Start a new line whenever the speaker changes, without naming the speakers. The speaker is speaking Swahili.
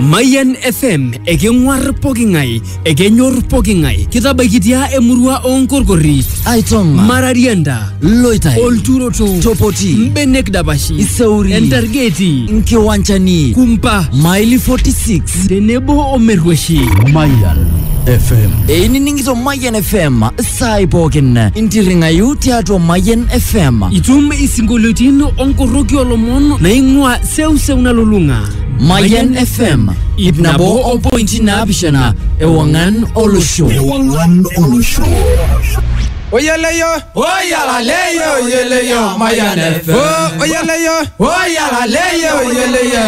Mayan FM ekengwar pokingai ekenyor pokingai kitabaikitia emurua onkorkori
Aitonga
Mararianda
Loitai
Olturoto
Topoti
Mbenek Dabashi
Isauri
Entargeti
Nkiwanchani
Kumpa
Maili 46
Denebo Omerweshi
Mayan FM Ini ningito Mayan FM Sai pokin Intiringayu tiato Mayan FM
Itum isingolotin onkoroki olomon naingwa seuseu nalulunga
Mayan FM Ipnabo opointi nabishana Ewangan Olusho
Oyaleyo Oyalaleyo Oyaleyo Mayan FM Oyaleyo Oyalaleyo Oyaleyo